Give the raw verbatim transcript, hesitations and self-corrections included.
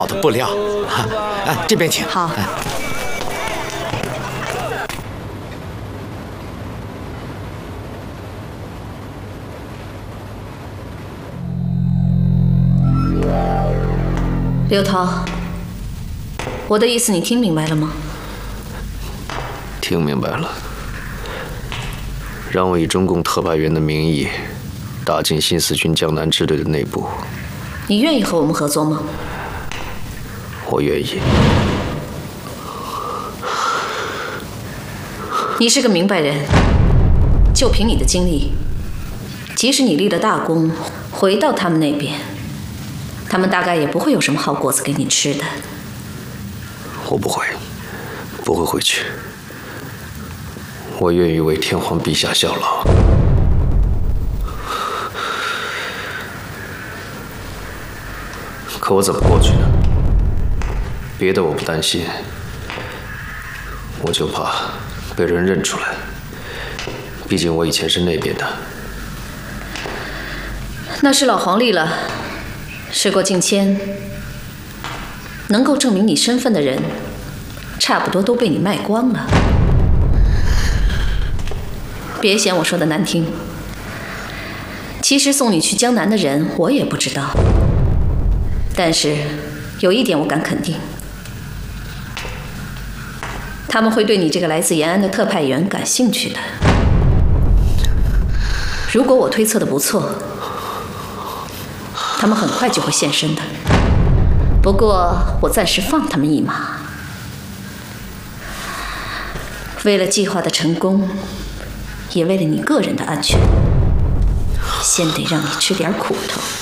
的布料。啊，这边请。 好。刘涛，我的意思你听明白了吗？ 听明白了。让我以中共特派员的名义打进新四军江南支队的内部。 你愿意和我们合作吗？ 我愿意。 你是个明白人，就凭你的经历，即使你立了大功，回到他们那边，他们大概也不会有什么好果子给你吃的。 我不会，不会回去。我愿意为天皇陛下效劳。可我怎么过去呢？别的我不担心，我就怕被人认出来。毕竟我以前是那边的。 那是老黄历了，时过境迁，能够证明你身份的人，差不多都被你卖光了。别嫌我说的难听，其实送你去江南的人我也不知道，但是有一点我敢肯定，他们会对你这个来自延安的特派员感兴趣的。如果我推测的不错，他们很快就会现身的。不过我暂时放他们一马，为了计划的成功，也为了你个人的安全，先得让你吃点苦头。